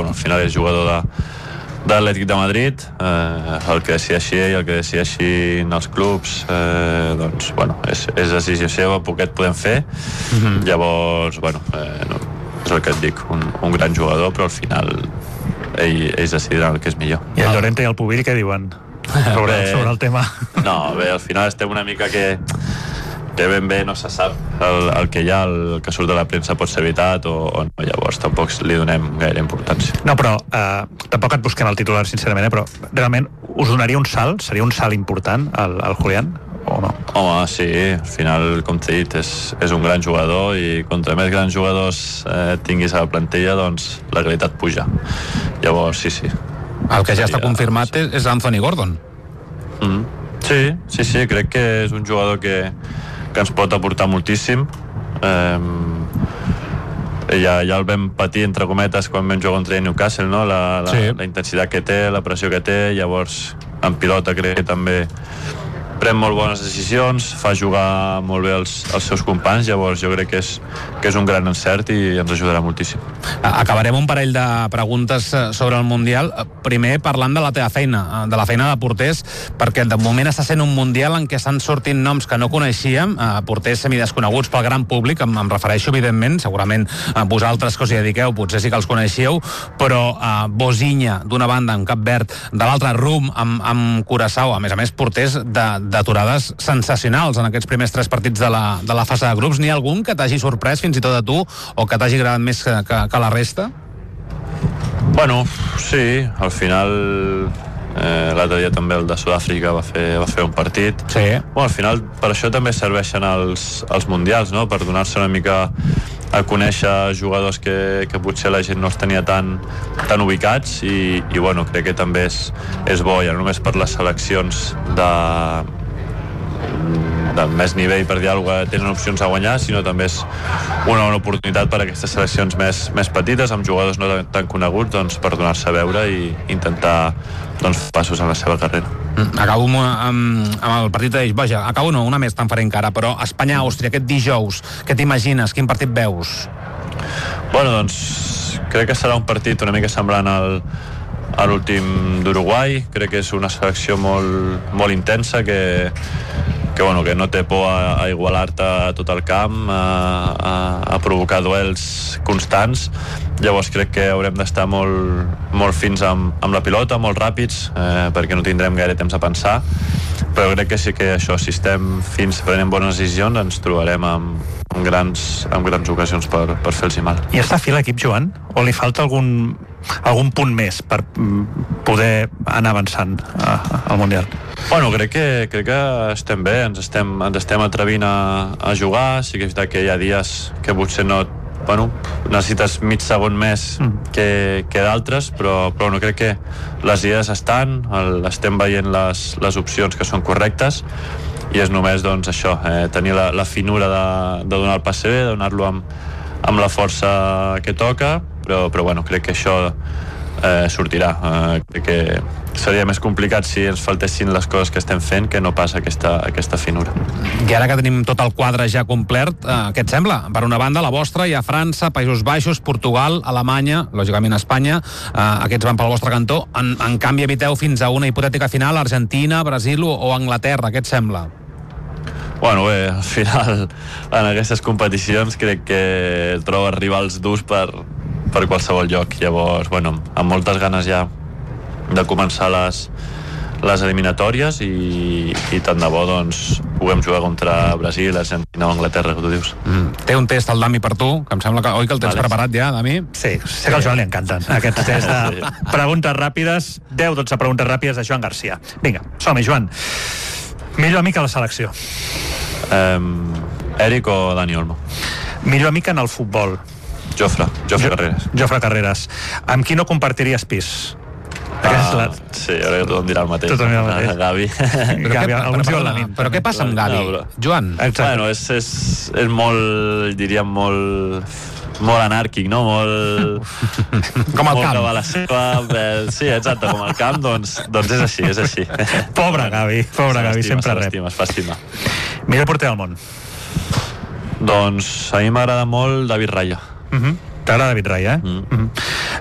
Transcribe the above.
al final és jugador de l'Atlètic de Madrid, el que decideixi ell, el que decideixin els clubs, doncs, és decisió seva, poquet podem fer. Llavors, no, és el que et dic, un gran jugador, però al final ells decidiran el que és millor. I el Llorente i el Pubill què diuen sobre el tema? No, bé, al final estem una mica que ben bé no se sap el que hi ha, el que surt de la premsa pot ser veritat o no, llavors tampoc li donem gaire importància. No, però tampoc et busquem el titular, sincerament, però realment us donaria un salt? Seria un salt important al Julián o no? Home, sí, al final, com t'he dit, és un gran jugador i contra més grans jugadors tinguis a la plantilla, doncs la qualitat puja. Llavors, sí. El que ja està confirmat és Anthony Gordon. Sí, crec que és un jugador que ens pot aportar moltíssim. Ja el vam patir, entre cometes, quan vam jugar contra Newcastle, no? La intensitat que té, la pressió que té. Llavors, en pilota crec que també pren molt bones decisions, fa jugar molt bé els seus companys, llavors jo crec que és un gran encert i ens ajudarà moltíssim. Acabarem un parell de preguntes sobre el Mundial. Primer, parlant de la teva feina, de la feina de porters, perquè de moment està sent un Mundial en què estan sortint noms que no coneixíem, porters semidesconeguts pel gran públic, em refereixo evidentment, segurament vosaltres que us hi dediqueu potser sí que els coneixíeu, però Bozinha d'una banda amb Cap Verd, de l'altra Rum amb Curaçao, a més porters d'aturades sensacionals en aquests primers 3 partits de la fase de grups. N'hi ha algun que t'hagi sorprès fins i tot a tu o que t'hagi agradat més que la resta? Bueno, sí, al final l'altre dia també el de Sud-àfrica va fer un partit. Sí. Al final per això també serveixen els mundials, no? Per donar-se una mica a conèixer jugadors que potser la gent no els tenia tan ubicats i crec que també és bo, ja no només per les seleccions de més nivell, per dir alguna cosa, tenen opcions a guanyar, sinó també és una bona oportunitat per a aquestes seleccions més petites, amb jugadors no tan coneguts, doncs, per donar-se a veure i intentar passos en la seva carrera. Acabo amb el partit de Vaja, acabo no, una més te'n faré encara, però Espanya-Àustria, aquest dijous, què t'imagines? Quin partit veus? Doncs crec que serà un partit una mica semblant a l'últim d'Uruguai. Crec que és una selecció molt intensa que no té por a igualar-te a tot el camp, a provocar duels constants. Llavors crec que haurem d'estar molt fins amb la pilota, molt ràpids, perquè no tindrem gaire temps a pensar, però crec que sí que això, si estem fins prenent bones decisions, ens trobarem amb grans ocasions per fer-los mal. I està fi l'equip, Joan? O li falta algun punt més per poder anar avançant al Mundial? Crec que estem bé, ens estem atrevint a jugar. Sí que és veritat que hi ha dies que potser necessites mig segon més que d'altres, però no, crec que les idees estem veient les opcions que són correctes i és només això, tenir la finura de donar el passe bé, de donar-lo amb la força que toca, però crec que això sortirà. Crec que seria més complicat si ens faltessin les coses que estem fent que no pas aquesta finura. I ara que tenim tot el quadre ja complert, què et sembla? Per una banda, la vostra, hi ha França, Països Baixos, Portugal, Alemanya, lògicament Espanya, aquests van pel vostre cantó. En canvi, eviteu fins a una hipotètica final Argentina, Brasil o Anglaterra. Què et sembla? Bé, al final en aquestes competicions crec que trobes rivals durs per qualsevol lloc. Llavors, amb moltes ganes ja de començar les eliminatòries i tant de bo puguem jugar contra Brasil, Argentina o Anglaterra, que tu dius. Té un test al Dami per tu, que em sembla que el tens preparat ja, Dami? Sí, sé que al Joan li encanten aquests tests de preguntes ràpides. 10-12 preguntes ràpides de Joan Garcia. Vinga, som-hi, Joan. Millor amic a la selecció? Eric o Dani Olmo? Millor amic en el futbol? Jofre Carreras. Jofre Carreras. Amb qui no compartiries pis? Sí, ara tothom dirà el mateix. Gavi. Alguns diuen la nit. Però què passa amb Gavi, Joan? És molt, diríem, molt anàrquic, no? Com el camp. Sí, exacte, com el camp, doncs és així. Pobre Gavi, sempre rep. Es fa estimar. Millor porter del món? Doncs a mi m'agrada molt David Raya. T'agrada David Raya,